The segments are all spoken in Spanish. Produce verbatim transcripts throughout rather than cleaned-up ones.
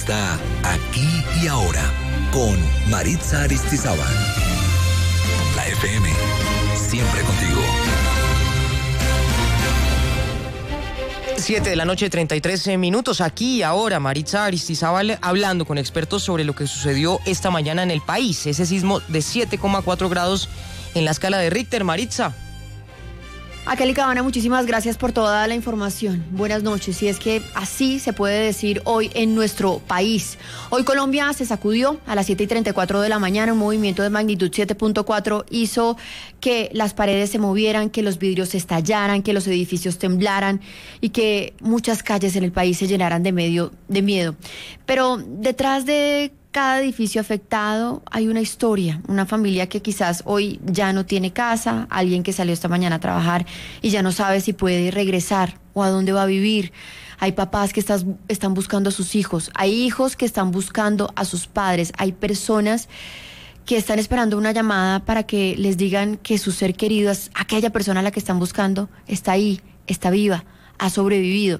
está Aquí y Ahora con Maritza Aristizábal. La F M, siempre contigo. siete de la noche, treinta y tres minutos. Aquí y Ahora, Maritza Aristizábal hablando con expertos sobre lo que sucedió esta mañana en el país. Ese sismo de siete coma cuatro grados en la escala de Richter. Maritza. A Kelly Cabana, muchísimas gracias por toda la información. Buenas noches. Y es que así se puede decir hoy en nuestro país. Hoy Colombia se sacudió a las siete y treinta y cuatro de la mañana. Un movimiento de magnitud siete punto cuatro hizo que las paredes se movieran, que los vidrios se estallaran, que los edificios temblaran y que muchas calles en el país se llenaran de, medio, de miedo. Pero detrás de cada edificio afectado hay una historia, una familia que quizás hoy ya no tiene casa, alguien que salió esta mañana a trabajar y ya no sabe si puede regresar o a dónde va a vivir. Hay papás que estás, están buscando a sus hijos, hay hijos que están buscando a sus padres, hay personas que están esperando una llamada para que les digan que su ser querido, aquella persona a la que están buscando, está ahí, está viva, ha sobrevivido.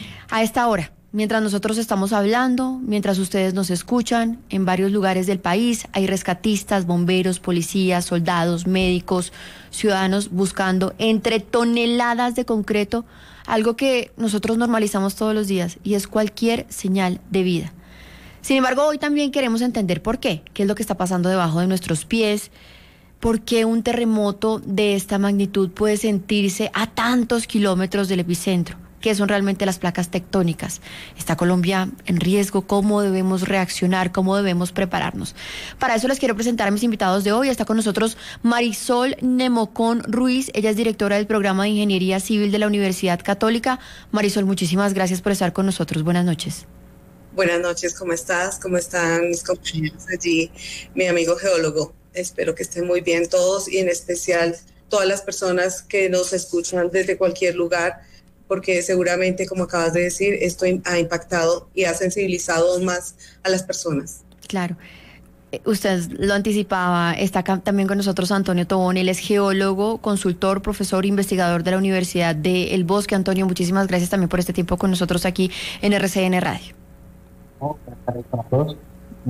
A esta hora, mientras nosotros estamos hablando, mientras ustedes nos escuchan, en varios lugares del país hay rescatistas, bomberos, policías, soldados, médicos, ciudadanos buscando entre toneladas de concreto algo que nosotros normalizamos todos los días y es cualquier señal de vida. Sin embargo, hoy también queremos entender por qué, qué es lo que está pasando debajo de nuestros pies, por qué un terremoto de esta magnitud puede sentirse a tantos kilómetros del epicentro. ¿Qué son realmente las placas tectónicas? ¿Está Colombia en riesgo? ¿Cómo debemos reaccionar? ¿Cómo debemos prepararnos? Para eso les quiero presentar a mis invitados de hoy. Está con nosotros Marisol Nemocón Ruiz. Ella es directora del programa de Ingeniería Civil de la Universidad Católica. Marisol, muchísimas gracias por estar con nosotros. Buenas noches. Buenas noches, ¿cómo estás? ¿Cómo están mis compañeros allí? Mi amigo geólogo. Espero que estén muy bien todos y en especial todas las personas que nos escuchan desde cualquier lugar, porque seguramente, como acabas de decir, esto ha impactado y ha sensibilizado aún más a las personas. Claro. Usted lo anticipaba, está acá también con nosotros Antonio Tobón, él es geólogo, consultor, profesor, investigador de la Universidad de El Bosque. Antonio, muchísimas gracias también por este tiempo con nosotros aquí en R C N Radio. Oh, para todos.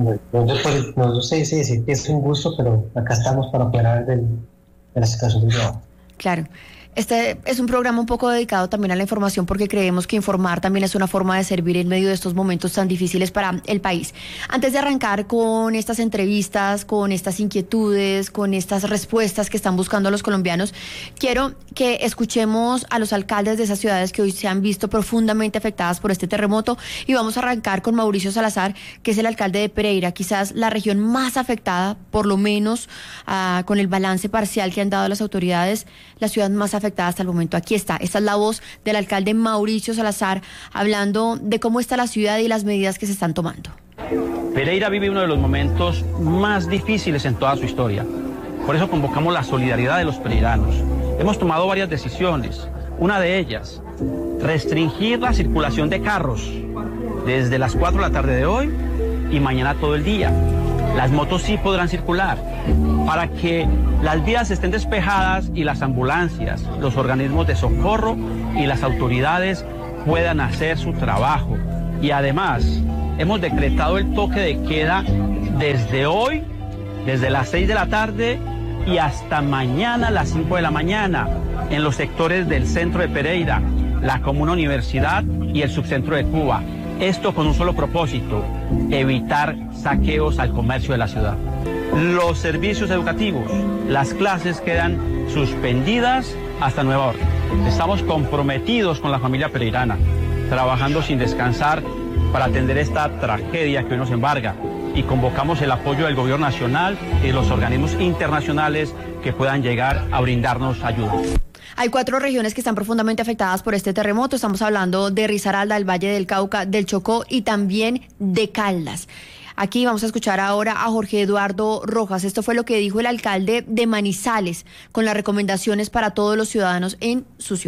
No sé si decir que es un gusto, pero acá estamos para poder hablar de la situación de hoy. Claro. Este es un programa un poco dedicado también a la información porque creemos que informar también es una forma de servir en medio de estos momentos tan difíciles para el país. Antes de arrancar con estas entrevistas, con estas inquietudes, con estas respuestas que están buscando los colombianos, quiero que escuchemos a los alcaldes de esas ciudades que hoy se han visto profundamente afectadas por este terremoto y vamos a arrancar con Mauricio Salazar, que es el alcalde de Pereira, quizás la región más afectada, por lo menos uh, con el balance parcial que han dado las autoridades, la ciudad más afectada hasta el momento. Aquí está, esta es la voz del alcalde Mauricio Salazar hablando de cómo está la ciudad y las medidas que se están tomando. Pereira vive uno de los momentos más difíciles en toda su historia. Por eso convocamos la solidaridad de los pereiranos. Hemos tomado varias decisiones. Una de ellas, restringir la circulación de carros desde las cuatro de la tarde de hoy y mañana todo el día. Las motos sí podrán circular para que las vías estén despejadas y las ambulancias, los organismos de socorro y las autoridades puedan hacer su trabajo. Y además, hemos decretado el toque de queda desde hoy, desde las seis de la tarde y hasta mañana a las cinco de la mañana en los sectores del centro de Pereira, la Comuna Universidad y el subcentro de Cuba. Esto con un solo propósito, evitar saqueos al comercio de la ciudad. Los servicios educativos, las clases quedan suspendidas hasta nueva orden. Estamos comprometidos con la familia pereirana, trabajando sin descansar para atender esta tragedia que hoy nos embarga y convocamos el apoyo del gobierno nacional y de los organismos internacionales que puedan llegar a brindarnos ayuda. Hay cuatro regiones que están profundamente afectadas por este terremoto. Estamos hablando de Risaralda, el Valle del Cauca, del Chocó y también de Caldas. Aquí vamos a escuchar ahora a Jorge Eduardo Rojas. Esto fue lo que dijo el alcalde de Manizales con las recomendaciones para todos los ciudadanos en su ciudad.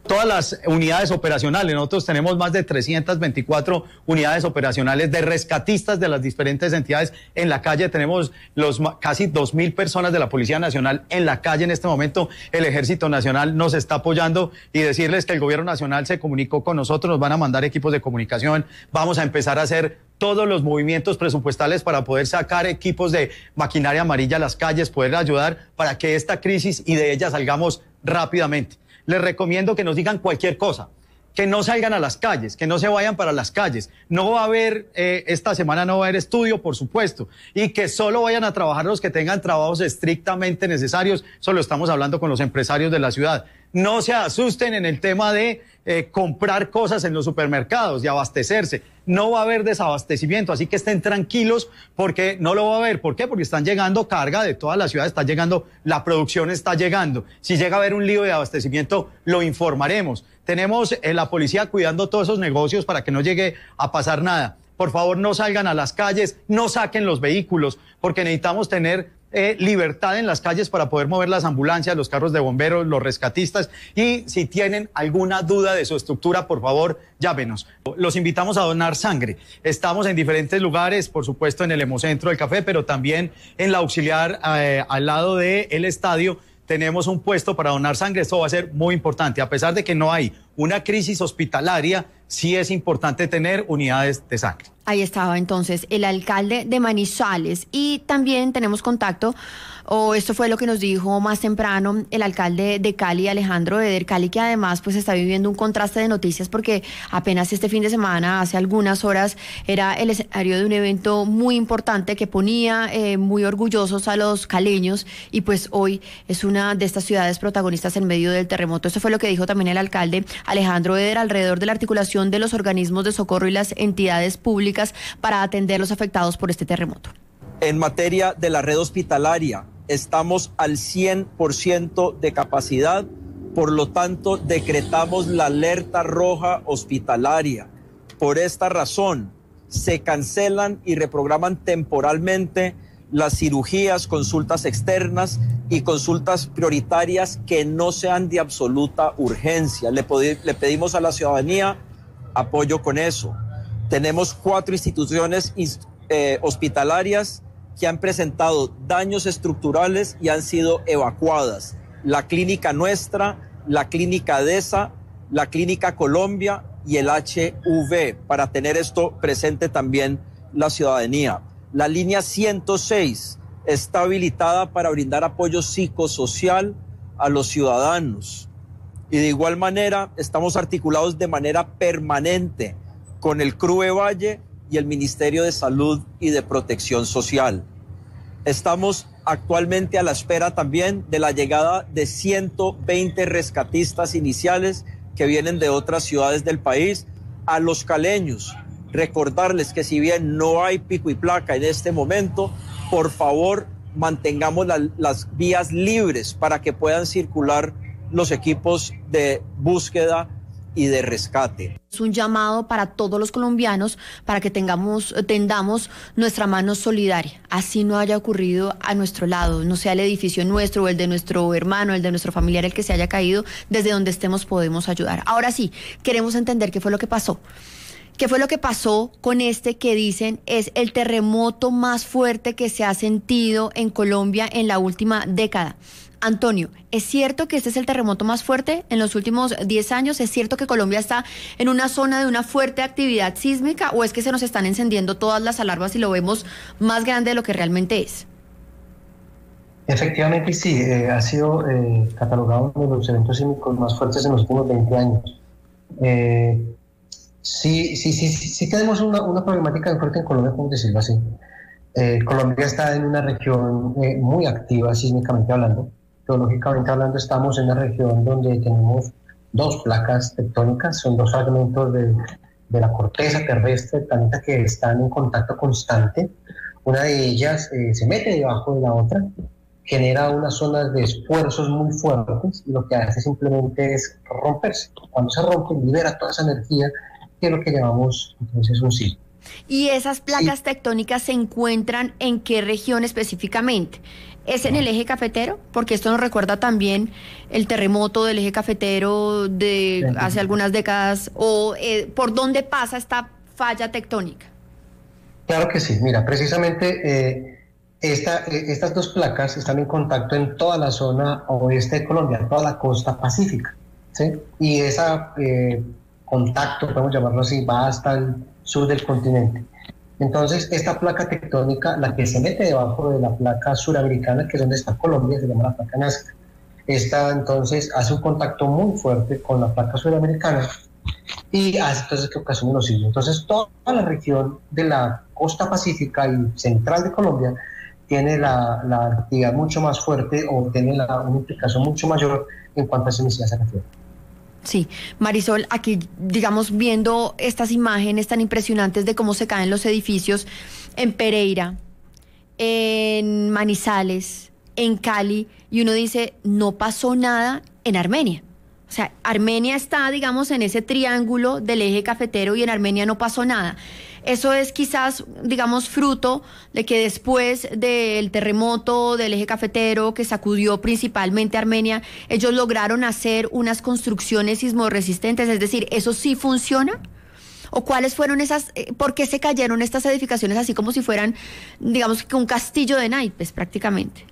Todas las unidades operacionales, nosotros tenemos más de trescientas veinticuatro unidades operacionales de rescatistas de las diferentes entidades en la calle. Tenemos los casi dos mil personas de la Policía Nacional en la calle en este momento. El Ejército Nacional nos está apoyando y decirles que el Gobierno Nacional se comunicó con nosotros, nos van a mandar equipos de comunicación, vamos a empezar a hacer todos los movimientos presupuestales para poder sacar equipos de maquinaria amarilla a las calles, poder ayudar para que esta crisis y de ella salgamos rápidamente. Les recomiendo que nos digan cualquier cosa, que no salgan a las calles, que no se vayan para las calles. No va a haber, eh, esta semana no va a haber estudio, por supuesto, y que solo vayan a trabajar los que tengan trabajos estrictamente necesarios. Solo estamos hablando con los empresarios de la ciudad. No se asusten en el tema de eh, comprar cosas en los supermercados y abastecerse. No va a haber desabastecimiento, así que estén tranquilos porque no lo va a haber. ¿Por qué? Porque están llegando carga de toda la ciudad, está llegando, la producción está llegando. Si llega a haber un lío de abastecimiento, lo informaremos. Tenemos eh, la policía cuidando todos esos negocios para que no llegue a pasar nada. Por favor, no salgan a las calles, no saquen los vehículos, porque necesitamos tener Eh, libertad en las calles para poder mover las ambulancias, los carros de bomberos, los rescatistas. Y si tienen alguna duda de su estructura, por favor, llámenos. Los invitamos a donar sangre. Estamos en diferentes lugares, por supuesto en el Hemocentro del Café, pero también en la Auxiliar, eh, al lado del estadio. Tenemos un puesto para donar sangre. Esto va a ser muy importante. A pesar de que no hay una crisis hospitalaria, sí es importante tener unidades de sangre. Ahí estaba entonces el alcalde de Manizales y también tenemos contacto, o esto fue lo que nos dijo más temprano el alcalde de Cali, Alejandro Eder. Cali, que además pues está viviendo un contraste de noticias porque apenas este fin de semana, hace algunas horas, era el escenario de un evento muy importante que ponía eh, muy orgullosos a los caleños y pues hoy es una de estas ciudades protagonistas en medio del terremoto. Esto fue lo que dijo también el alcalde Alejandro Eder alrededor de la articulación de los organismos de socorro y las entidades públicas para atender los afectados por este terremoto. En materia de la red hospitalaria, estamos al cien por ciento de capacidad, por lo tanto, decretamos la alerta roja hospitalaria. Por esta razón, se cancelan y reprograman temporalmente las cirugías, consultas externas y consultas prioritarias que no sean de absoluta urgencia. Le, le pedimos a la ciudadanía apoyo con eso. Tenemos cuatro instituciones eh, hospitalarias que han presentado daños estructurales y han sido evacuadas. La Clínica Nuestra, la Clínica DESA, la Clínica Colombia y el H V, para tener esto presente también la ciudadanía. La línea ciento seis está habilitada para brindar apoyo psicosocial a los ciudadanos. Y de igual manera estamos articulados de manera permanente con el C R U E Valle y el Ministerio de Salud y de Protección Social. Estamos actualmente a la espera también de la llegada de ciento veinte rescatistas iniciales que vienen de otras ciudades del país. A los caleños, recordarles que si bien no hay pico y placa en este momento, por favor mantengamos la, las vías libres para que puedan circular los equipos de búsqueda y de rescate. Es un llamado para todos los colombianos para que tengamos, tendamos nuestra mano solidaria, así no haya ocurrido a nuestro lado, no sea el edificio nuestro o el de nuestro hermano, el de nuestro familiar el que se haya caído, desde donde estemos podemos ayudar. Ahora sí, queremos entender qué fue lo que pasó. ¿Qué fue lo que pasó con este que dicen es el terremoto más fuerte que se ha sentido en Colombia en la última década? Antonio, ¿es cierto que este es el terremoto más fuerte en los últimos diez años? ¿Es cierto que Colombia está en una zona de una fuerte actividad sísmica o es que se nos están encendiendo todas las alarmas y lo vemos más grande de lo que realmente es? Efectivamente sí, eh, ha sido eh, catalogado uno de los eventos sísmicos más fuertes en los últimos veinte años. Eh, sí, sí, sí, sí, sí tenemos una, una problemática muy fuerte en Colombia, como decirlo así. Eh, Colombia está en una región eh, muy activa sísmicamente hablando. Geológicamente hablando, estamos en una región donde tenemos dos placas tectónicas, son dos fragmentos de, de la corteza terrestre del planeta que están en contacto constante. Una de ellas eh, se mete debajo de la otra, genera unas zonas de esfuerzos muy fuertes y lo que hace simplemente es romperse. Cuando se rompe, libera toda esa energía, que es lo que llamamos entonces un sismo. ¿Y esas placas sí. tectónicas se encuentran en qué región específicamente? ¿Es en el eje cafetero? Porque esto nos recuerda también el terremoto del eje cafetero de hace algunas décadas. ¿O eh, por dónde pasa esta falla tectónica? Claro que sí. Mira, precisamente eh, esta, eh, estas dos placas están en contacto en toda la zona oeste de Colombia, toda la costa pacífica, ¿sí? Y ese eh, contacto, podemos llamarlo así, va hasta el sur del continente. Entonces, esta placa tectónica, la que se mete debajo de la placa suramericana, que es donde está Colombia, se llama la placa Nazca, esta entonces hace un contacto muy fuerte con la placa suramericana y hace entonces que ocasione los sismos. Entonces, toda la región de la costa pacífica y central de Colombia tiene la, la actividad mucho más fuerte o tiene la, una implicación mucho mayor en cuanto a sismicidad se refiere. Sí, Marisol, aquí, digamos, viendo estas imágenes tan impresionantes de cómo se caen los edificios en Pereira, en Manizales, en Cali, y uno dice, no pasó nada en Armenia. O sea, Armenia está, digamos, en ese triángulo del eje cafetero y en Armenia no pasó nada. Eso es quizás, digamos, fruto de que después del terremoto del eje cafetero que sacudió principalmente Armenia, ellos lograron hacer unas construcciones sismorresistentes, es decir, ¿eso sí funciona? ¿O cuáles fueron esas, eh, por qué se cayeron estas edificaciones así como si fueran, digamos, un castillo de naipes prácticamente?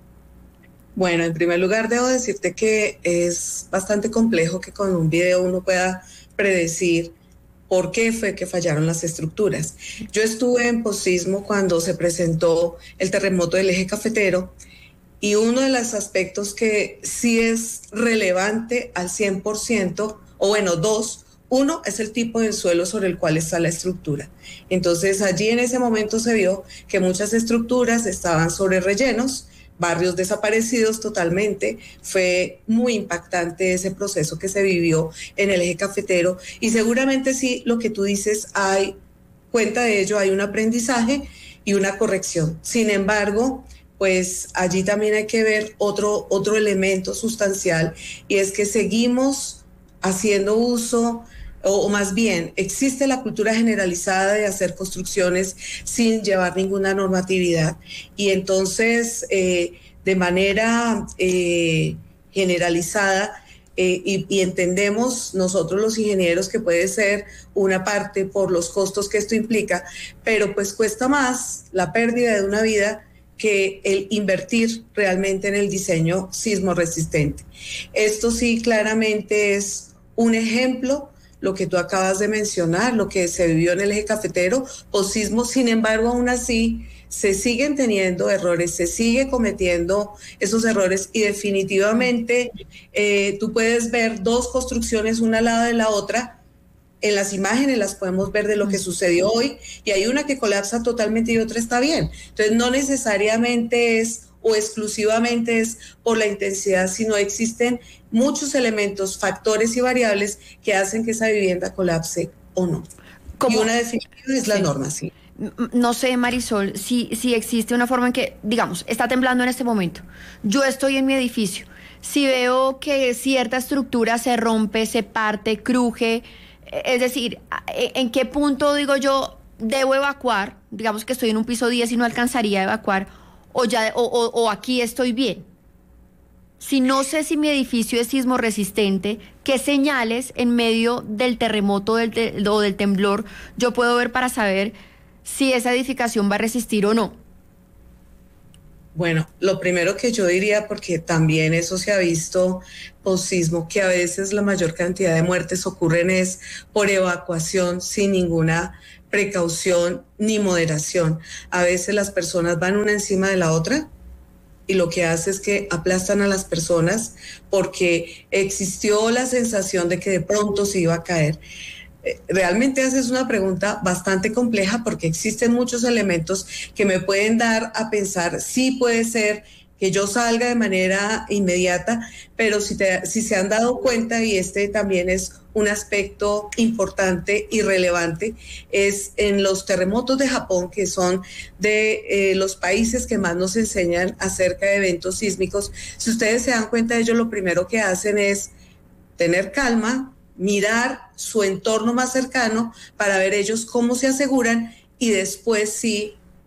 Bueno, en primer lugar debo decirte que es bastante complejo que con un video uno pueda predecir por qué fue que fallaron las estructuras. Yo estuve en posismo cuando se presentó el terremoto del eje cafetero y uno de los aspectos que sí es relevante al cien por ciento, o bueno, dos, uno es el tipo del suelo sobre el cual está la estructura. Entonces allí en ese momento se vio que muchas estructuras estaban sobre rellenos, barrios desaparecidos totalmente. Fue muy impactante ese proceso que se vivió en el eje cafetero y seguramente sí, lo que tú dices, hay cuenta de ello, hay un aprendizaje y una corrección. Sin embargo, pues allí también hay que ver otro, otro elemento sustancial y es que seguimos haciendo uso, o más bien existe la cultura generalizada de hacer construcciones sin llevar ninguna normatividad y entonces eh, de manera eh, generalizada eh, y, y entendemos nosotros los ingenieros que puede ser una parte por los costos que esto implica, pero pues cuesta más la pérdida de una vida que el invertir realmente en el diseño sismo resistente. Esto sí claramente es un ejemplo, lo que tú acabas de mencionar, lo que se vivió en el eje cafetero, posismo. Sin embargo, aún así se siguen teniendo errores, se sigue cometiendo esos errores y definitivamente eh, tú puedes ver dos construcciones una al lado de la otra. En las imágenes las podemos ver de lo que sucedió hoy y hay una que colapsa totalmente y otra está bien. Entonces no necesariamente es o exclusivamente es por la intensidad, sino existen muchos elementos, factores y variables que hacen que esa vivienda colapse o no. ¿Cómo? Y una definitiva es la sí. norma, sí. No sé, Marisol, si, si existe una forma en que, digamos, está temblando en este momento. Yo estoy en mi edificio. Si veo que cierta estructura se rompe, se parte, cruje, es decir, ¿en qué punto, digo yo, debo evacuar? Digamos que estoy en un piso diez y no alcanzaría a evacuar. O, ya, o, o, o aquí estoy bien. Si no sé si mi edificio es sismo resistente, ¿qué señales en medio del terremoto del te, o del temblor yo puedo ver para saber si esa edificación va a resistir o no? Bueno, lo primero que yo diría, porque también eso se ha visto posismo, que a veces la mayor cantidad de muertes ocurren es por evacuación sin ninguna precaución ni moderación. A veces las personas van una encima de la otra y lo que hace es que aplastan a las personas porque existió la sensación de que de pronto se iba a caer. Realmente haces una pregunta bastante compleja porque existen muchos elementos que me pueden dar a pensar si puede ser que yo salga de manera inmediata, pero si, te, si se han dado cuenta, y este también es un aspecto importante y relevante, es en los terremotos de Japón, que son de eh, los países que más nos enseñan acerca de eventos sísmicos. Si ustedes se dan cuenta, ellos lo primero que hacen es tener calma, mirar su entorno más cercano para ver ellos cómo se aseguran y después sí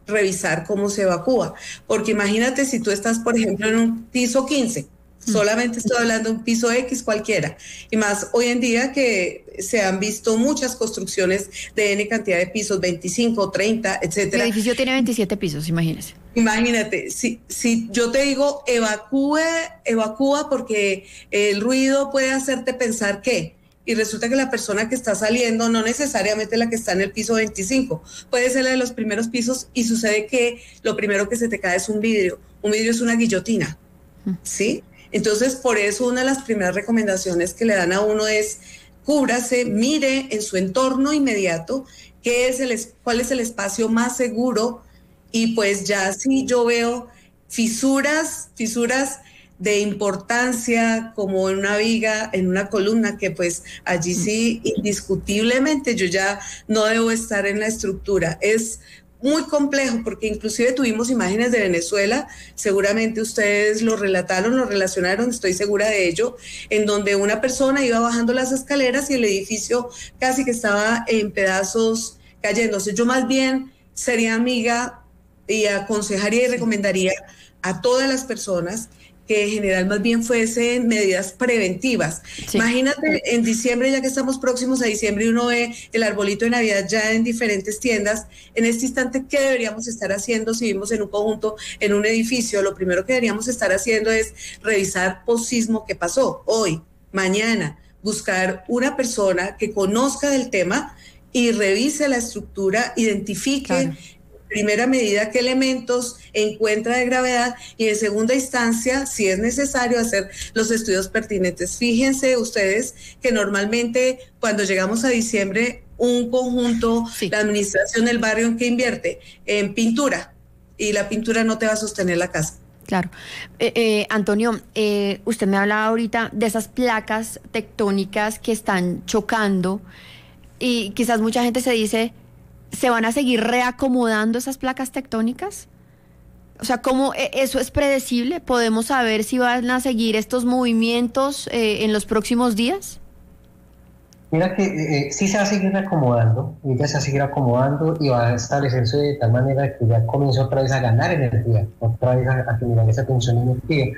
revisar cómo se evacúa. Porque imagínate si tú estás, por ejemplo, en un piso quince, solamente estoy hablando de un piso X cualquiera, y más hoy en día que se han visto muchas construcciones de N cantidad de pisos, veinticinco, treinta, etcétera. El edificio tiene veintisiete pisos, imagínese. Imagínate, si, si yo te digo evacúe, evacúa porque el ruido puede hacerte pensar que, y resulta que la persona que está saliendo no necesariamente la que está en el piso veinticinco, puede ser la de los primeros pisos, y sucede que lo primero que se te cae es un vidrio. Un vidrio es una guillotina, ¿sí? Entonces, por eso una de las primeras recomendaciones que le dan a uno es cúbrase, mire en su entorno inmediato qué es el, cuál es el espacio más seguro, y pues ya si yo veo fisuras, fisuras de importancia como en una viga, en una columna, que pues allí sí indiscutiblemente yo ya no debo estar en la estructura. Es muy complejo porque inclusive tuvimos imágenes de Venezuela, seguramente ustedes lo relataron, lo relacionaron, estoy segura de ello, en donde una persona iba bajando las escaleras y el edificio casi que estaba en pedazos cayéndose. Yo más bien sería amiga y aconsejaría y recomendaría a todas las personas que en general más bien fuesen medidas preventivas. Sí. Imagínate en diciembre, ya que estamos próximos a diciembre y uno ve el arbolito de Navidad ya en diferentes tiendas, en este instante, ¿qué deberíamos estar haciendo si vivimos en un conjunto, en un edificio? Lo primero que deberíamos estar haciendo es revisar posismo que pasó hoy, mañana, buscar una persona que conozca del tema y revise la estructura, identifique, claro, primera medida qué elementos encuentra de gravedad, y en segunda instancia, si es necesario, hacer los estudios pertinentes. Fíjense ustedes que normalmente cuando llegamos a diciembre, un conjunto, sí, la administración del barrio, ¿en qué invierte? En pintura, y la pintura no te va a sostener la casa. Claro. Eh, eh, Antonio, eh, usted me hablaba ahorita de esas placas tectónicas que están chocando, y quizás mucha gente se dice, ¿se van a seguir reacomodando esas placas tectónicas? O sea, ¿cómo eso es predecible? ¿Podemos saber si van a seguir estos movimientos eh, en los próximos días? Mira que eh, sí se va a seguir reacomodando, y ya se va a seguir acomodando y va a establecerse de tal manera que ya comienza otra vez a ganar energía, otra vez a, a generar esa tensión de energía.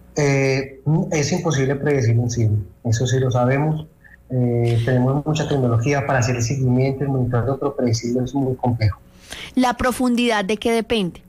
Eh, es imposible predecirlo en sí, eso sí lo sabemos. Eh, tenemos mucha tecnología para hacer el seguimiento, el monitoreo, pero predecirlo es muy complejo. ¿La profundidad de qué depende?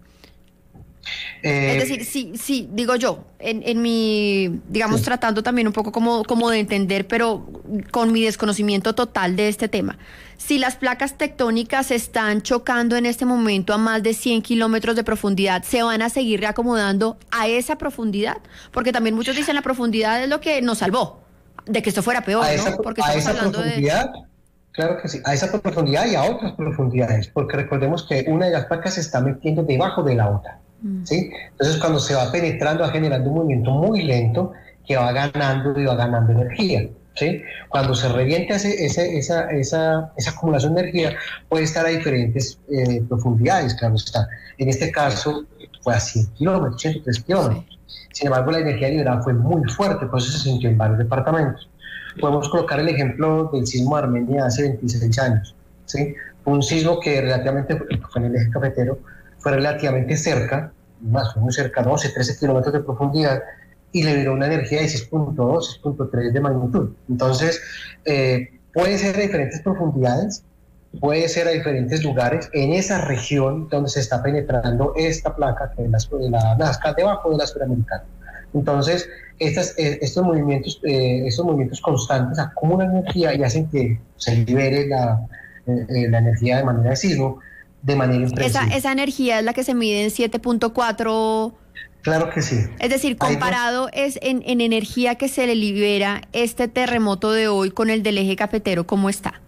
Eh, es decir, sí, sí, digo yo, en, en mi, digamos, sí, tratando también un poco como, como de entender, pero con mi desconocimiento total de este tema. Si las placas tectónicas están chocando en este momento a más de cien kilómetros de profundidad, ¿se van a seguir reacomodando a esa profundidad? Porque también muchos dicen la profundidad es lo que nos salvó de que esto fuera peor, a esa, ¿no? Porque a estamos esa hablando profundidad, de... Claro que sí, a esa profundidad y a otras profundidades, porque recordemos que una de las placas se está metiendo debajo de la otra, mm. ¿sí? Entonces cuando se va penetrando va generando un movimiento muy lento que va ganando y va ganando energía, ¿sí? Cuando se revienta ese, ese, esa, esa, esa acumulación de energía puede estar a diferentes eh, profundidades, claro está. En este caso fue a cien kilómetros, ciento tres kilómetros. Sí. Sin embargo, la energía liberada fue muy fuerte, por eso se sintió en varios departamentos. Podemos colocar el ejemplo del sismo de Armenia hace veintiséis años, ¿sí? Un sismo que relativamente, fue en el eje cafetero, fue relativamente cerca, más fue muy cerca, doce, trece kilómetros de profundidad, y liberó una energía de seis punto dos, seis punto tres de magnitud. Entonces, eh, puede ser a diferentes profundidades, puede ser a diferentes lugares en esa región donde se está penetrando esta placa que es la, la Nazca debajo de la suramericana. Entonces, estas, eh, estos movimientos eh, estos movimientos constantes acumulan energía y hacen que se libere la, eh, la energía de manera de sismo, de manera impredecible. Esa, esa energía es la que se mide en siete punto cuatro... Claro que sí. Es decir, comparado no... es en, en energía que se le libera este terremoto de hoy con el del eje cafetero, ¿cómo está?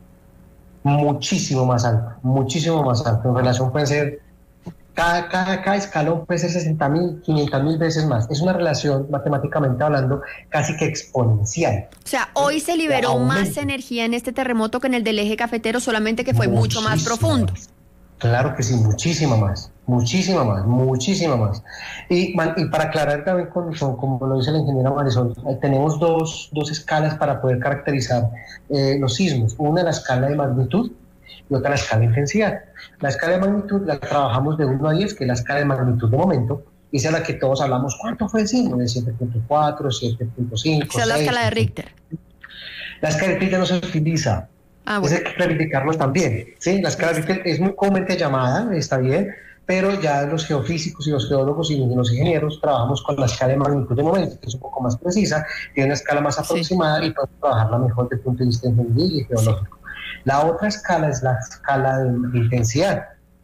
Muchísimo más alto, muchísimo más alto. En relación puede ser, cada, cada, cada escalón puede ser sesenta mil, quinientas mil veces más. Es una relación, matemáticamente hablando, casi que exponencial. O sea, hoy se liberó más energía en este terremoto que en el del eje cafetero, solamente que fue muchísimo mucho más profundo. Más. Claro que sí, muchísima más, muchísima más, muchísima más. Y, y para aclarar también, con, con, como lo dice la ingeniera Marisol, eh, tenemos dos, dos escalas para poder caracterizar eh, los sismos. Una, la escala de magnitud, y otra la escala de intensidad. La escala de magnitud la trabajamos de uno a diez, que es la escala de magnitud de momento, y esa es la que todos hablamos. ¿Cuánto fue el sismo? De siete punto cuatro, siete punto cinco, esa es la escala de Richter. La escala de Richter no se utiliza. Ah, bueno. Eso hay que clarificarlo también. ¿Sí? La escala de Richter es muy comúnmente llamada, está bien, pero ya los geofísicos y los geólogos y los ingenieros trabajamos con la escala de magnitud de momento, que es un poco más precisa, tiene una escala más aproximada, sí, y podemos trabajarla mejor desde el punto de vista ingeniería y geológico. Sí. La otra escala es la escala de, de intensidad.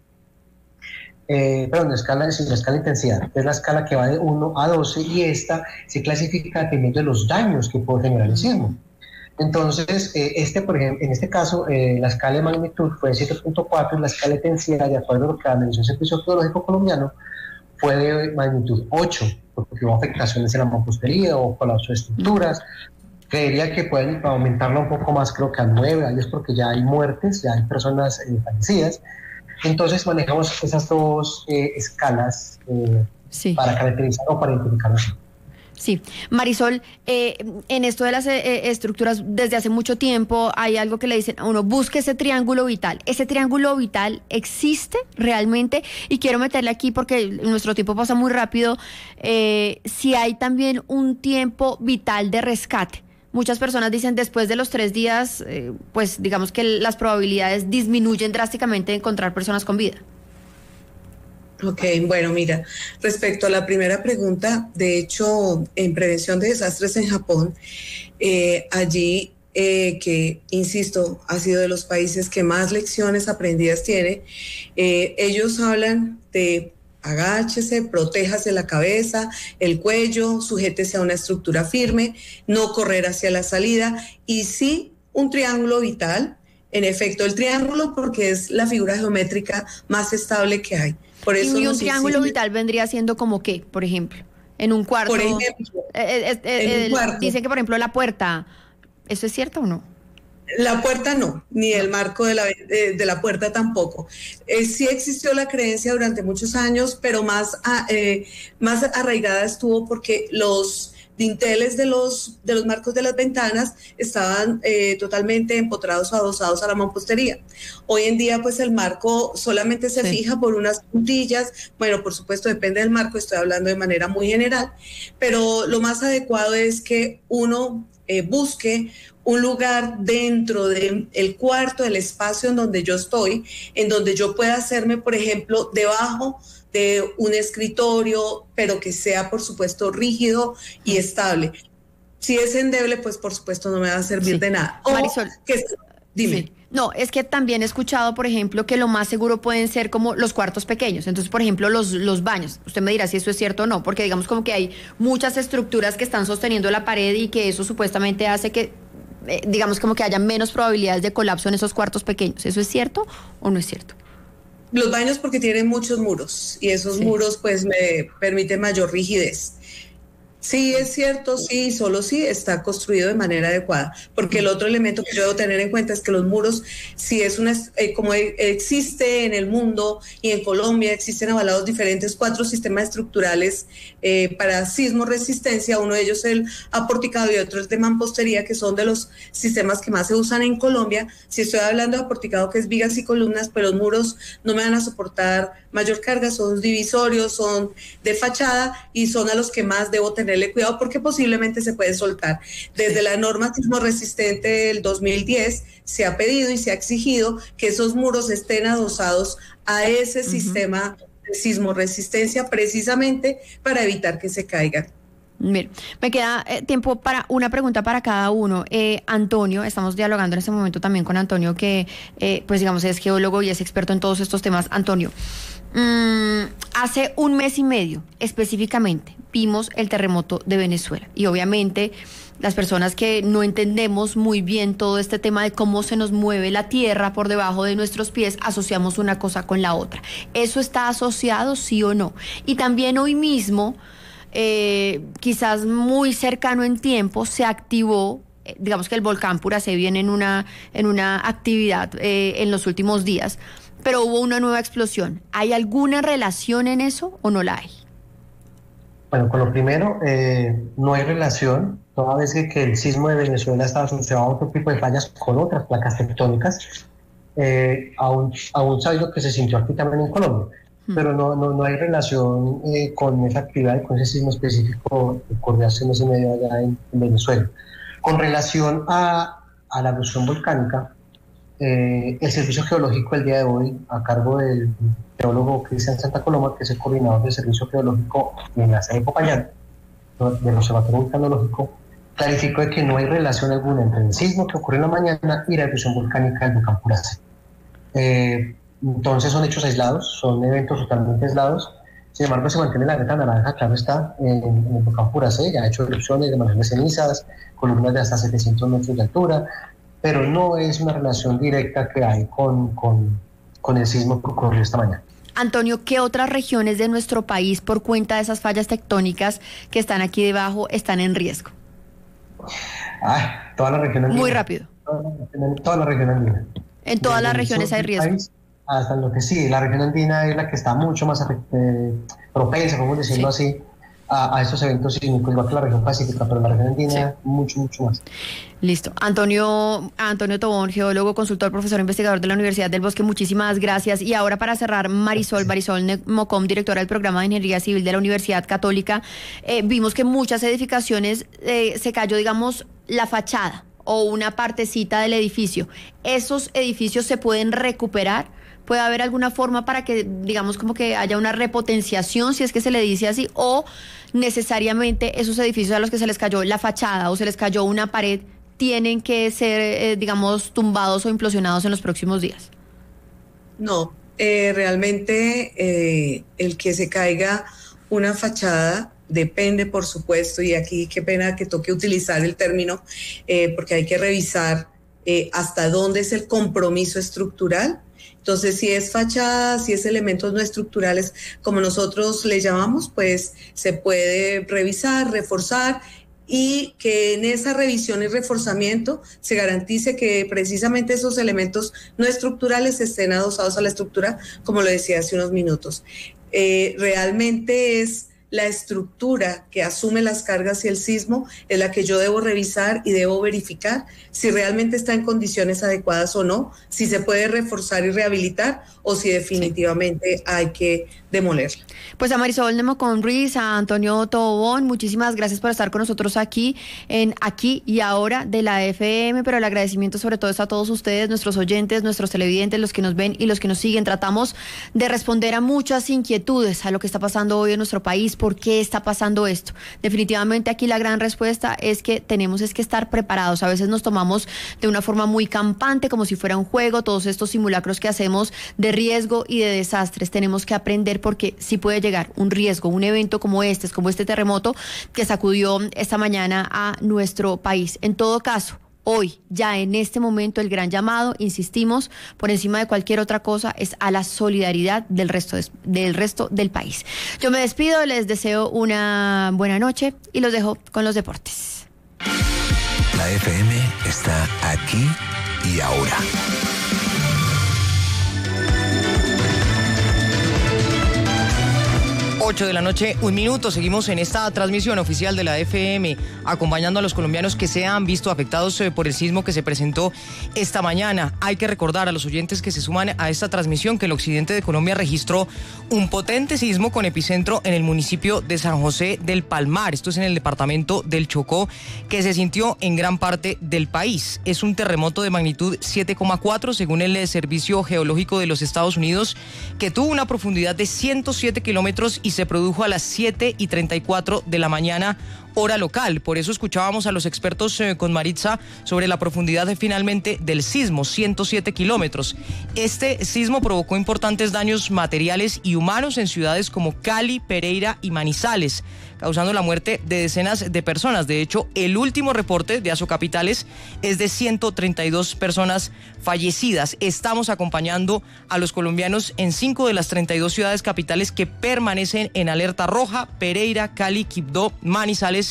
Eh, perdón, la escala, sí, la escala de intensidad, es la escala que va de uno a doce, y esta se clasifica dependiendo de los daños que puede generar el sismo. Entonces, eh, este, por ejemplo, en este caso, eh, la escala de magnitud fue de siete punto cuatro y la escala de intensidad, de acuerdo a lo que analizó el Servicio Geológico Colombiano, fue de magnitud ocho, porque hubo afectaciones en la mampostería o colapso de estructuras. Creería que pueden aumentarla un poco más, creo que a nueve, ahí es porque ya hay muertes, ya hay personas eh, fallecidas. Entonces manejamos esas dos eh, escalas eh, sí. para caracterizar o para identificarlas. Sí, Marisol, eh, en esto de las eh, estructuras desde hace mucho tiempo hay algo que le dicen a uno, busque ese triángulo vital. ¿Ese triángulo vital existe realmente? Y quiero meterle aquí porque nuestro tiempo pasa muy rápido, eh, si hay también un tiempo vital de rescate. Muchas personas dicen después de los tres días, eh, pues digamos que las probabilidades disminuyen drásticamente de encontrar personas con vida. Ok, bueno, mira, respecto a la primera pregunta, de hecho, en prevención de desastres en Japón, eh, allí, eh, que, insisto, ha sido de los países que más lecciones aprendidas tiene, eh, ellos hablan de agáchese, protéjase la cabeza, el cuello, sujétese a una estructura firme, no correr hacia la salida, y sí, un triángulo vital, en efecto, el triángulo porque es la figura geométrica más estable que hay. Por eso y un triángulo vital vendría siendo como qué, por ejemplo, en un cuarto. Por ejemplo, eh, eh, eh, en un cuarto. Dicen que, por ejemplo, la puerta, ¿eso es cierto o no? La puerta no, ni el marco de la, de, de la puerta tampoco. Eh, sí existió la creencia durante muchos años, pero más, a, eh, más arraigada estuvo porque los dinteles de los, de los marcos de las ventanas estaban eh, totalmente empotrados o adosados a la mampostería. Hoy en día, pues el marco solamente se sí. fija por unas puntillas. Bueno, por supuesto, depende del marco, estoy hablando de manera muy general, pero lo más adecuado es que uno eh, busque un lugar dentro del cuarto, del espacio en donde yo estoy, en donde yo pueda hacerme, por ejemplo, debajo de un escritorio, pero que sea, por supuesto, rígido y estable. Si es endeble, pues, por supuesto, no me va a servir sí. de nada. O Marisol, que, dime. Sí. No, es que también he escuchado, por ejemplo, que lo más seguro pueden ser como los cuartos pequeños. Entonces, por ejemplo, los, los baños. Usted me dirá si eso es cierto o no, porque digamos como que hay muchas estructuras que están sosteniendo la pared y que eso supuestamente hace que, eh, digamos como que haya menos probabilidades de colapso en esos cuartos pequeños. ¿Eso es cierto o no es cierto? Los baños porque tienen muchos muros y esos sí. muros pues me permiten mayor rigidez. Sí, es cierto, sí, solo sí está construido de manera adecuada, porque el otro elemento que yo debo tener en cuenta es que los muros, si es una, eh, como existe en el mundo y en Colombia, existen avalados diferentes cuatro sistemas estructurales eh, para sismo resistencia, uno de ellos es el aporticado y otro es de mampostería, que son de los sistemas que más se usan en Colombia. Si estoy hablando de aporticado, que es vigas y columnas, pero los muros no me van a soportar mayor carga, son divisorios, son de fachada y son a los que más debo tenerle cuidado porque posiblemente se pueden soltar. Desde la norma sismo resistente del dos mil diez se ha pedido y se ha exigido que esos muros estén adosados a ese uh-huh. sistema de sismo resistencia precisamente para evitar que se caigan. Mira, me queda eh, tiempo para una pregunta para cada uno. Eh, Antonio, estamos dialogando en este momento también con Antonio, que eh, pues digamos es geólogo y es experto en todos estos temas. Antonio, mmm, hace un mes y medio específicamente vimos el terremoto de Venezuela y obviamente las personas que no entendemos muy bien todo este tema de cómo se nos mueve la tierra por debajo de nuestros pies, asociamos una cosa con la otra. ¿Eso está asociado, sí o no? Y también hoy mismo, Eh, quizás muy cercano en tiempo, se activó, eh, digamos que el volcán Puracé viene en una, en una actividad eh, en los últimos días, pero hubo una nueva explosión. ¿Hay alguna relación en eso o no la hay? Bueno, con lo primero, eh, no hay relación, toda vez que, que el sismo de Venezuela está asociado a otro tipo de fallas con otras placas tectónicas. eh, aún, aún sabido que se sintió aquí también en Colombia, mm. pero no, no, no hay relación eh, con esa actividad, con ese sismo específico que ocurrió hace un mes y medio allá en, en Venezuela. Con relación a, a la erupción volcánica, eh, el Servicio Geológico el día de hoy, a cargo del geólogo Cristian Santa Coloma, que es el coordinador del Servicio Geológico en la sede de Popayán, del Observatorio Vulcanológico, clarificó de que no hay relación alguna entre el sismo que ocurrió en la mañana y la erupción volcánica del volcán Puracé. Eh, entonces son hechos aislados, son eventos totalmente aislados. Sin embargo, se mantiene la alerta naranja, claro está, en, en el volcán Puracé, ya ha hecho erupciones de manera de cenizas, columnas de hasta setecientos metros de altura, pero no es una relación directa que hay con, con, con el sismo que ocurrió esta mañana. Antonio, ¿qué otras regiones de nuestro país, por cuenta de esas fallas tectónicas que están aquí debajo, están en riesgo? Ah, toda la región andina. Muy rápido. Toda la región andina. En todas las regiones hay riesgo. País, hasta lo que sí, la región andina es la que está mucho más eh, propensa, vamos a decirlo sí. así, a, a estos eventos sísmicos, igual que la región pacífica, pero la región andina sí. mucho, mucho más. Listo. Antonio, Antonio Tobón, geólogo, consultor, profesor, investigador de la Universidad del Bosque, muchísimas gracias. Y ahora para cerrar, Marisol, Marisol Mocom, directora del programa de Ingeniería Civil de la Universidad Católica, eh, vimos que muchas edificaciones eh, se cayó, digamos, la fachada o una partecita del edificio. ¿Esos edificios se pueden recuperar? ¿Puede haber alguna forma para que, digamos, como que haya una repotenciación, si es que se le dice así, o necesariamente esos edificios a los que se les cayó la fachada o se les cayó una pared tienen que ser, eh, digamos, tumbados o implosionados en los próximos días? No, eh, realmente eh, el que se caiga una fachada depende, por supuesto, y aquí qué pena que toque utilizar el término, eh, porque hay que revisar eh, hasta dónde es el compromiso estructural. Entonces, si es fachada, si es elementos no estructurales, como nosotros le llamamos, pues se puede revisar, reforzar, y que en esa revisión y reforzamiento se garantice que precisamente esos elementos no estructurales estén adosados a la estructura, como lo decía hace unos minutos. Eh, realmente es la estructura que asume las cargas y el sismo es la que yo debo revisar y debo verificar si realmente está en condiciones adecuadas o no, si se puede reforzar y rehabilitar o si definitivamente hay que demolerla. Pues a Marisol Mocom Ruiz, a Antonio Tobón, muchísimas gracias por estar con nosotros aquí en Aquí y Ahora de la F M, pero el agradecimiento sobre todo es a todos ustedes, nuestros oyentes, nuestros televidentes, los que nos ven y los que nos siguen. Tratamos de responder a muchas inquietudes, a lo que está pasando hoy en nuestro país, por qué está pasando esto. Definitivamente aquí la gran respuesta es que tenemos es que estar preparados. A veces nos tomamos de una forma muy campante, como si fuera un juego, todos estos simulacros que hacemos de riesgo y de desastres. Tenemos que aprender, porque sí puede llegar un riesgo, un evento como este, como este terremoto que sacudió esta mañana a nuestro país. En todo caso, hoy, ya en este momento, el gran llamado, insistimos, por encima de cualquier otra cosa, es a la solidaridad del resto, de, del resto del país. Yo me despido, les deseo una buena noche y los dejo con los deportes. La F M está aquí y ahora. ocho de la noche, un minuto. Seguimos en esta transmisión oficial de la F M, acompañando a los colombianos que se han visto afectados por el sismo que se presentó esta mañana. Hay que recordar a los oyentes que se suman a esta transmisión que el occidente de Colombia registró un potente sismo con epicentro en el municipio de San José del Palmar. Esto es en el departamento del Chocó, que se sintió en gran parte del país. Es un terremoto de magnitud siete coma cuatro, según el Servicio Geológico de los Estados Unidos, que tuvo una profundidad de ciento siete kilómetros y se produjo a las siete y treinta y cuatro de la mañana, hora local. Por eso escuchábamos a los expertos eh, con Maritza sobre la profundidad de, finalmente del sismo, ciento siete kilómetros. Este sismo provocó importantes daños materiales y humanos en ciudades como Cali, Pereira y Manizales, causando la muerte de decenas de personas. De hecho, el último reporte de Asocapitales es de ciento treinta y dos personas fallecidas. Estamos acompañando a los colombianos en cinco de las treinta y dos ciudades capitales que permanecen en alerta roja: Pereira, Cali, Quibdó, Manizales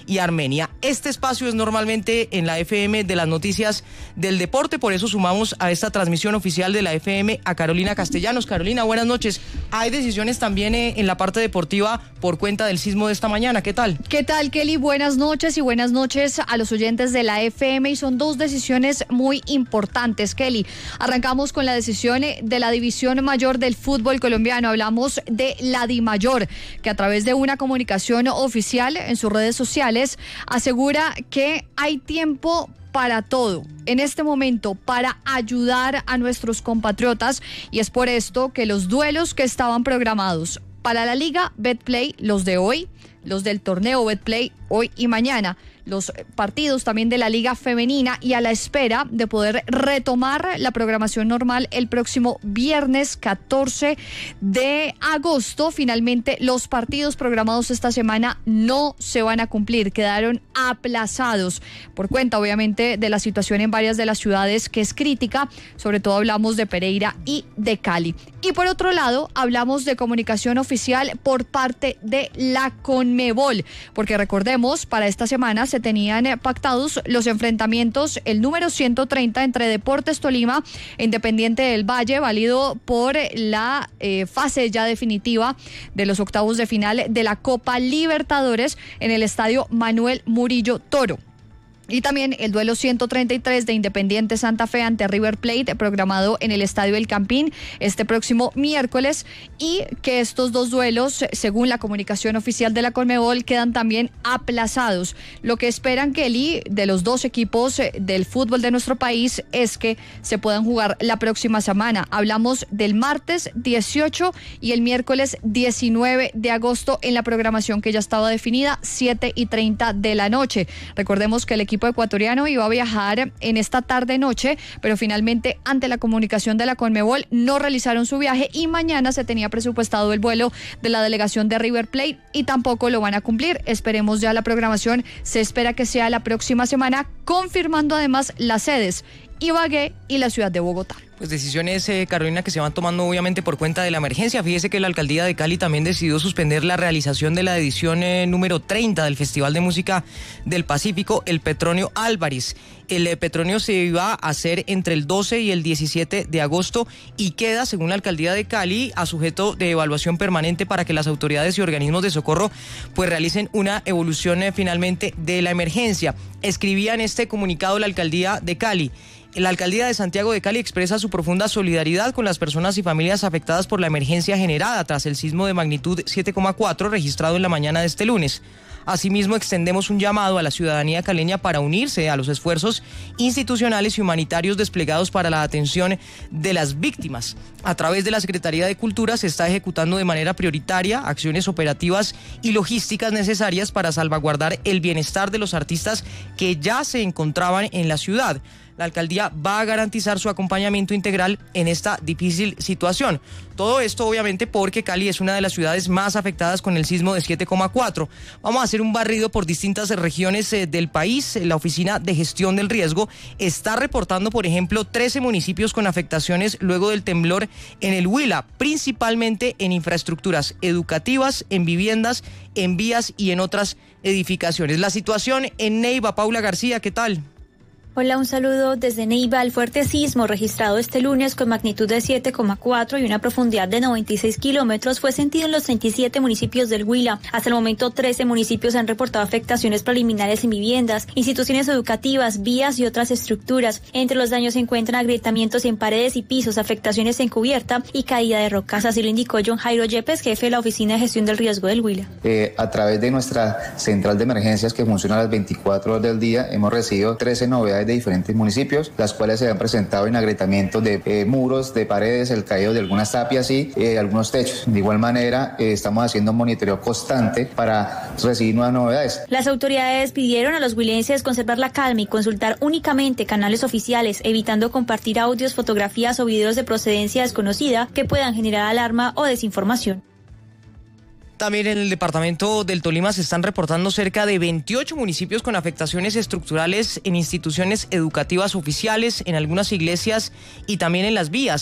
y Armenia. Este espacio es normalmente en la F M de las noticias del deporte, por eso sumamos a esta transmisión oficial de la F M a Carolina Castellanos. Carolina, buenas noches. Hay decisiones también eh, en la parte deportiva por cuenta del sismo de esta mañana. ¿Qué tal? ¿Qué tal, Kelly? Buenas noches y buenas noches a los oyentes de la F M, y son dos decisiones muy importantes, Kelly. Arrancamos con la decisión de la División Mayor del fútbol colombiano. Hablamos de la DIMAYOR, que a través de una comunicación oficial en sus redes sociales asegura que hay tiempo para todo en este momento, para ayudar a nuestros compatriotas, y es por esto que los duelos que estaban programados para la Liga Betplay, los de hoy, los del torneo Betplay hoy y mañana, los partidos también de la Liga Femenina, y a la espera de poder retomar la programación normal el próximo viernes catorce de agosto. Finalmente, los partidos programados esta semana no se van a cumplir, quedaron aplazados por cuenta, obviamente, de la situación en varias de las ciudades, que es crítica. Sobre todo hablamos de Pereira y de Cali. Y por otro lado, hablamos de comunicación oficial por parte de la Conmebol, porque recordemos, para esta semana se tenían pactados los enfrentamientos, el número ciento treinta entre Deportes Tolima e Independiente del Valle, válido por la eh, fase ya definitiva de los octavos de final de la Copa Libertadores en el estadio Manuel Murillo Toro. Y también el duelo ciento treinta y tres de Independiente Santa Fe ante River Plate, programado en el Estadio El Campín este próximo miércoles, y que estos dos duelos, según la comunicación oficial de la Conmebol, quedan también aplazados. Lo que esperan, Kelly, de los dos equipos del fútbol de nuestro país es que se puedan jugar la próxima semana. Hablamos del martes dieciocho y el miércoles diecinueve de agosto en la programación que ya estaba definida, siete y treinta de la noche. Recordemos que el equipo ecuatoriano iba a viajar en esta tarde-noche, pero finalmente, ante la comunicación de la Conmebol, no realizaron su viaje, y mañana se tenía presupuestado el vuelo de la delegación de River Plate y tampoco lo van a cumplir. Esperemos ya la programación, se espera que sea la próxima semana, confirmando además las sedes: Ibagué y la ciudad de Bogotá. Pues decisiones, eh, Carolina, que se van tomando obviamente por cuenta de la emergencia. Fíjese que la alcaldía de Cali también decidió suspender la realización de la edición eh, número treinta del Festival de Música del Pacífico, el Petronio Álvarez. El eh, Petronio se iba a hacer entre el doce y el diecisiete de agosto y queda, según la alcaldía de Cali, a sujeto de evaluación permanente para que las autoridades y organismos de socorro pues realicen una evolución eh, finalmente de la emergencia. Escribía en este comunicado la alcaldía de Cali: la alcaldía de Santiago de Cali expresa su profunda solidaridad con las personas y familias afectadas por la emergencia generada tras el sismo de magnitud siete coma cuatro registrado en la mañana de este lunes. Asimismo, extendemos un llamado a la ciudadanía caleña para unirse a los esfuerzos institucionales y humanitarios desplegados para la atención de las víctimas. A través de la Secretaría de Cultura se está ejecutando de manera prioritaria acciones operativas y logísticas necesarias para salvaguardar el bienestar de los artistas que ya se encontraban en la ciudad. La alcaldía va a garantizar su acompañamiento integral en esta difícil situación. Todo esto obviamente porque Cali es una de las ciudades más afectadas con el sismo de siete coma cuatro. Vamos a hacer un barrido por distintas regiones eh, del país. La Oficina de Gestión del Riesgo está reportando, por ejemplo, trece municipios con afectaciones luego del temblor en el Huila, principalmente en infraestructuras educativas, en viviendas, en vías y en otras edificaciones. La situación en Neiva, Paula García, ¿qué tal? Hola, un saludo desde Neiva. El fuerte sismo registrado este lunes con magnitud de siete coma cuatro y una profundidad de noventa y seis kilómetros fue sentido en los treinta y siete municipios del Huila. Hasta el momento, trece municipios han reportado afectaciones preliminares en viviendas, instituciones educativas, vías y otras estructuras. Entre los daños se encuentran agrietamientos en paredes y pisos, afectaciones en cubierta y caída de rocas. Así lo indicó John Jairo Yepes, jefe de la Oficina de Gestión del Riesgo del Huila. Eh, a través de nuestra central de emergencias, que funciona a las veinticuatro horas del día, hemos recibido trece novedades de diferentes municipios, las cuales se han presentado en agrietamientos de eh, muros, de paredes, el caído de algunas tapias y eh, algunos techos. De igual manera, eh, estamos haciendo un monitoreo constante para recibir nuevas novedades. Las autoridades pidieron a los huilenses conservar la calma y consultar únicamente canales oficiales, evitando compartir audios, fotografías o videos de procedencia desconocida que puedan generar alarma o desinformación. También en el departamento del Tolima se están reportando cerca de veintiocho municipios con afectaciones estructurales en instituciones educativas oficiales, en algunas iglesias y también en las vías.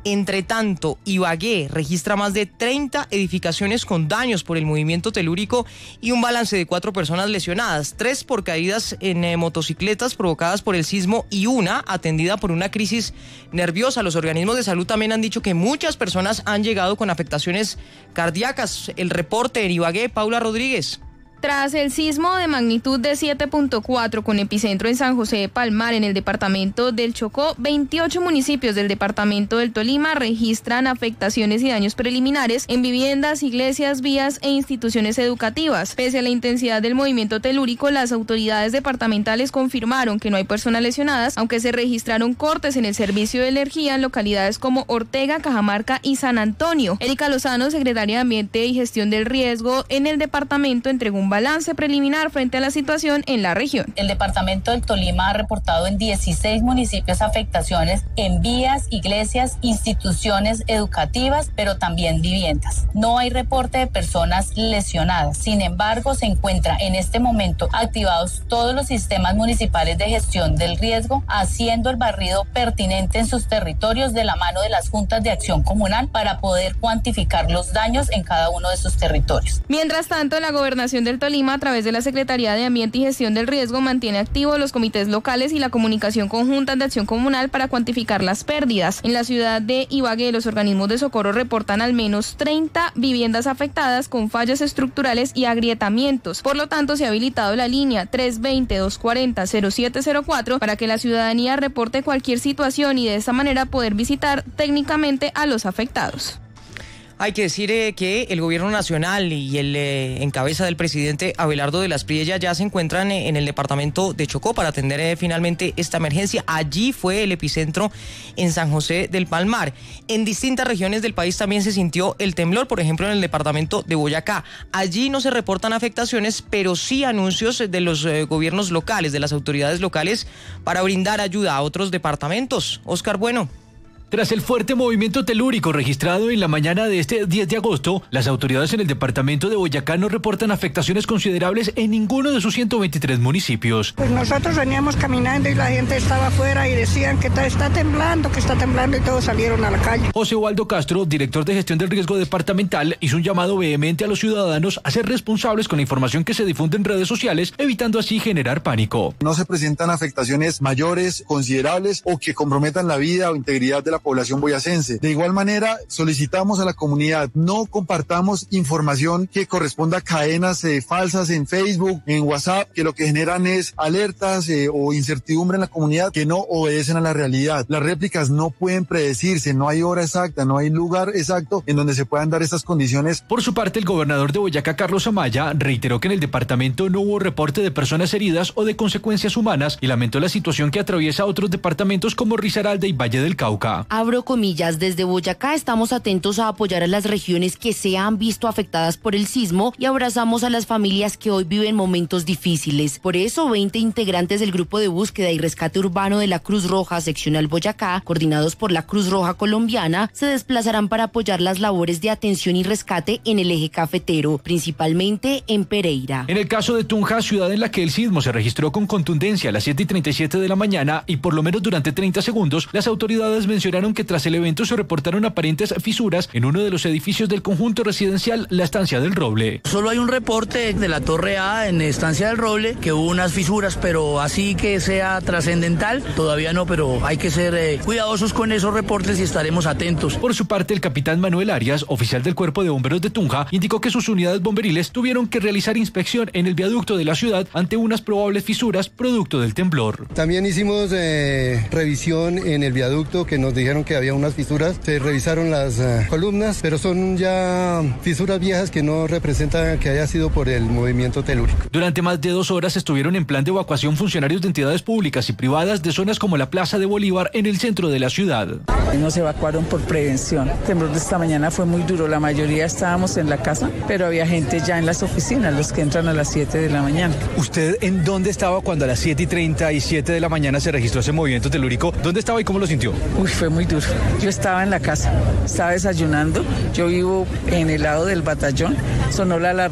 Entre tanto, Ibagué registra más de treinta edificaciones con daños por el movimiento telúrico y un balance de cuatro personas lesionadas, tres por caídas en eh, motocicletas provocadas por el sismo y una atendida por una crisis nerviosa. Los organismos de salud también han dicho que muchas personas han llegado con afectaciones cardíacas. El reporte en Ibagué, Paula Rodríguez. Tras el sismo de magnitud de siete punto cuatro con epicentro en San José de Palmar, en el departamento del Chocó, veintiocho municipios del departamento del Tolima registran afectaciones y daños preliminares en viviendas, iglesias, vías e instituciones educativas. Pese a la intensidad del movimiento telúrico, las autoridades departamentales confirmaron que no hay personas lesionadas, aunque se registraron cortes en el servicio de energía en localidades como Ortega, Cajamarca y San Antonio. Erika Lozano, secretaria de Ambiente y Gestión del Riesgo en el departamento, entregó un balance preliminar frente a la situación en la región. El departamento del Tolima ha reportado en dieciséis municipios afectaciones en vías, iglesias, instituciones educativas, pero también viviendas. No hay reporte de personas lesionadas. Sin embargo, se encuentra en este momento activados todos los sistemas municipales de gestión del riesgo, haciendo el barrido pertinente en sus territorios de la mano de las juntas de acción comunal para poder cuantificar los daños en cada uno de sus territorios. Mientras tanto, la gobernación del Tolima, a través de la Secretaría de Ambiente y Gestión del Riesgo, mantiene activos los comités locales y la comunicación conjunta de acción comunal para cuantificar las pérdidas. En la ciudad de Ibagué, los organismos de socorro reportan al menos treinta viviendas afectadas con fallas estructurales y agrietamientos. Por lo tanto, se ha habilitado la línea tres veinte, dos cuarenta, cero siete cero cuatro para que la ciudadanía reporte cualquier situación y de esta manera poder visitar técnicamente a los afectados. Hay que decir eh, que el gobierno nacional y el eh, en cabeza del presidente Abelardo de las Priella ya se encuentran eh, en el departamento de Chocó para atender eh, finalmente esta emergencia. Allí fue el epicentro en San José del Palmar. En distintas regiones del país también se sintió el temblor, por ejemplo en el departamento de Boyacá. Allí no se reportan afectaciones, pero sí anuncios de los eh, gobiernos locales, de las autoridades locales, para brindar ayuda a otros departamentos. Oscar Bueno. Tras el fuerte movimiento telúrico registrado en la mañana de este diez de agosto, las autoridades en el departamento de Boyacá no reportan afectaciones considerables en ninguno de sus ciento veintitrés municipios. Pues nosotros veníamos caminando y la gente estaba afuera y decían que está, está temblando, que está temblando y todos salieron a la calle. José Waldo Castro, director de gestión del riesgo departamental, hizo un llamado vehemente a los ciudadanos a ser responsables con la información que se difunde en redes sociales, evitando así generar pánico. No se presentan afectaciones mayores, considerables o que comprometan la vida o integridad de la población boyacense. De igual manera, solicitamos a la comunidad, no compartamos información que corresponda a cadenas eh, falsas en Facebook, en WhatsApp, que lo que generan es alertas eh, o incertidumbre en la comunidad que no obedecen a la realidad. Las réplicas no pueden predecirse, no hay hora exacta, no hay lugar exacto en donde se puedan dar estas condiciones. Por su parte, el gobernador de Boyacá, Carlos Amaya, reiteró que en el departamento no hubo reporte de personas heridas o de consecuencias humanas y lamentó la situación que atraviesa otros departamentos como Risaralda y Valle del Cauca. Abro comillas, desde Boyacá estamos atentos a apoyar a las regiones que se han visto afectadas por el sismo y abrazamos a las familias que hoy viven momentos difíciles. Por eso, veinte integrantes del Grupo de Búsqueda y Rescate Urbano de la Cruz Roja Seccional Boyacá, coordinados por la Cruz Roja Colombiana, se desplazarán para apoyar las labores de atención y rescate en el eje cafetero, principalmente en Pereira. En el caso de Tunja, ciudad en la que el sismo se registró con contundencia a las siete y treinta y siete de la mañana y por lo menos durante treinta segundos, las autoridades mencionaron que tras el evento se reportaron aparentes fisuras en uno de los edificios del conjunto residencial La Estancia del Roble. Solo hay un reporte de la Torre A en Estancia del Roble que hubo unas fisuras, pero así que sea trascendental, todavía no, pero hay que ser eh, cuidadosos con esos reportes y estaremos atentos. Por su parte, el capitán Manuel Arias, oficial del Cuerpo de Bomberos de Tunja, indicó que sus unidades bomberiles tuvieron que realizar inspección en el viaducto de la ciudad ante unas probables fisuras producto del temblor. También hicimos eh, revisión en el viaducto que nos dijeron que había unas fisuras, se revisaron las uh, columnas, pero son ya fisuras viejas que no representan que haya sido por el movimiento telúrico. Durante más de dos horas estuvieron en plan de evacuación funcionarios de entidades públicas y privadas de zonas como la Plaza de Bolívar en el centro de la ciudad. Nos evacuaron por prevención. El temblor de esta mañana fue muy duro, la mayoría estábamos en la casa, pero había gente ya en las oficinas, los que entran a las siete de la mañana. ¿Usted en dónde estaba cuando a las siete y treinta y siete de la mañana se registró ese movimiento telúrico? ¿Dónde estaba y cómo lo sintió? Uy, fue muy duro. Yo estaba en la casa, estaba desayunando, yo vivo en el lado del batallón, sonó la alarma